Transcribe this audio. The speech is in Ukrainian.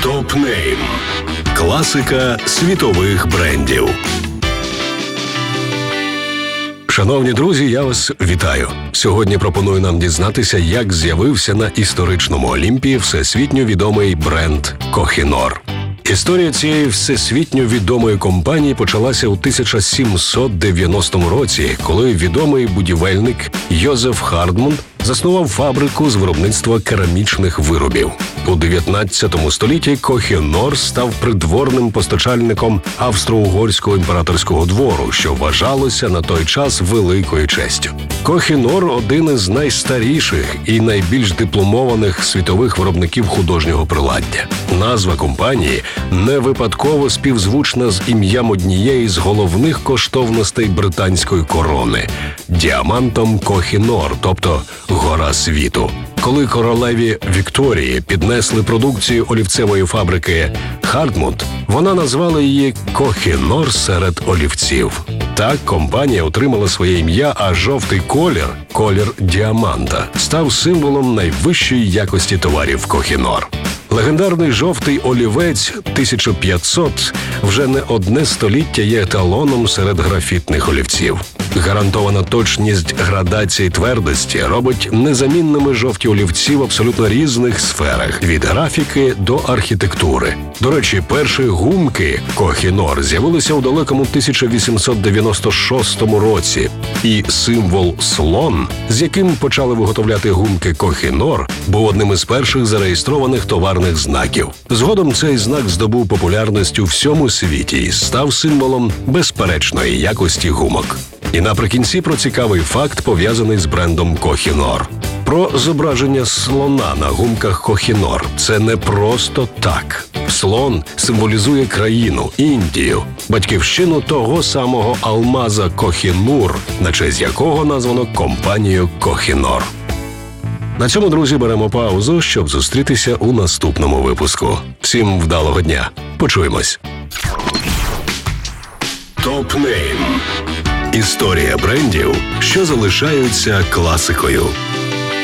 Топ-нейм. Класика світових брендів. Шановні друзі, я вас вітаю. Сьогодні пропоную нам дізнатися, як з'явився на історичному Олімпі всесвітньо відомий бренд «Кохінор». Історія цієї всесвітньо відомої компанії почалася у 1790 році, коли відомий будівельник Йозеф Хардмунд заснував фабрику з виробництва керамічних виробів. У 19 столітті «Кохінор» став придворним постачальником австро-угорського імператорського двору, що вважалося на той час великою честю. «Кохінор» – один із найстаріших і найбільш дипломованих світових виробників художнього приладдя. Назва компанії не випадково співзвучна з ім'ям однієї з головних коштовностей британської корони – діамантом Кохінор, тобто «Гора світу». Коли королеві Вікторії піднесли продукцію олівцевої фабрики Хардмунд, вона назвала її «Кохінор серед олівців». Так компанія отримала своє ім'я, а жовтий колір діаманта, став символом найвищої якості товарів «Кохінор». Легендарний жовтий олівець 1500 вже не одне століття є еталоном серед графітних олівців. Гарантована точність градації твердості робить незамінними жовті олівці в абсолютно різних сферах – від графіки до архітектури. До речі, перші гумки «Кохінор» з'явилися у далекому 1896 році. І символ «слон», з яким почали виготовляти гумки «Кохінор», був одним із перших зареєстрованих товарних знаків. Згодом цей знак здобув популярність у всьому світі і став символом безперечної якості гумок. І наприкінці про цікавий факт, пов'язаний з брендом «Кохінор». Про зображення слона на гумках «Кохінор» – це не просто так. Слон символізує країну – Індію, батьківщину того самого алмаза Кохінур, на честь якого названо компанію «Кохінор». На цьому, друзі, беремо паузу, щоб зустрітися у наступному випуску. Всім вдалого дня. Почуємось. Топ-нейм. Історія брендів, що залишаються класикою.